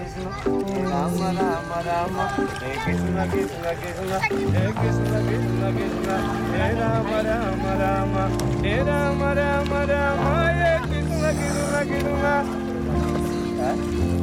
Krishna, Rama Rama Rama, Hare Krishna Krishna Krishna, Hare Krishna Krishna Krishna, Hare Rama Rama Rama, Hare Rama Rama Rama, Hare Krishna Krishna Krishna.